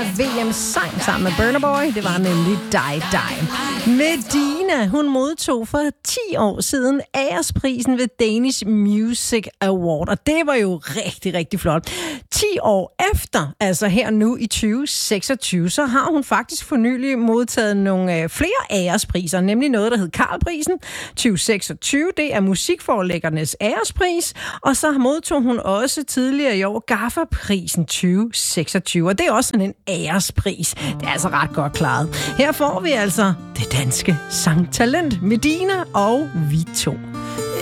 VM-sang sammen med Burna Boy. Det var nemlig Die Die. Medina, hun modtog for 10 år siden æresprisen ved Danish Music Award. Og det var jo rigtig, rigtig flot. 10 år efter, altså her nu i 2026, så har hun faktisk for nylig modtaget nogle flere ærespriser. Nemlig noget, der hed Carlprisen 2026. Det er musikforlæggernes ærespris. Og så modtog hun også tidligere i år GAFFA-prisen 2026. Og det er også sådan en ærespris. Det er altså ret godt klaret. Her får vi altså det danske sangtalent Medina og vi to.